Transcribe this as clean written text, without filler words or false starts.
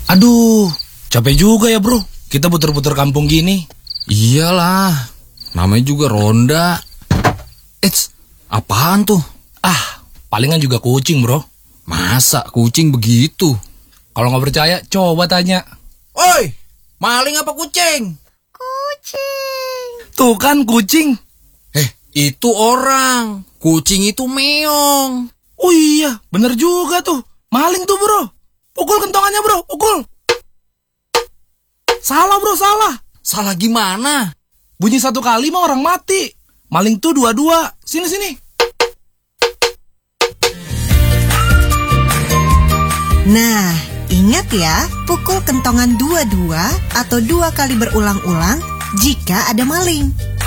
Aduh, capek juga ya bro, kita puter-puter kampung gini. Iyalah, namanya juga ronda. Apaan tuh? Palingan juga kucing bro. Masa kucing begitu? Kalau nggak percaya, coba tanya. Oi, maling apa kucing? Kucing. Tuh kan kucing. Itu orang. Kucing itu meong. Oh iya, bener juga tuh. Maling tuh bro. Pukul kentongannya bro, pukul. Salah bro, salah. Salah gimana? Bunyi satu kali mah orang mati. Maling tuh dua-dua. Sini. Nah, ingat ya, pukul kentongan dua-dua atau 2 kali berulang-ulang jika ada maling.